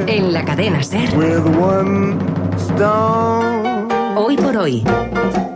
En la cadena SER. with one stone. Hoy por hoy.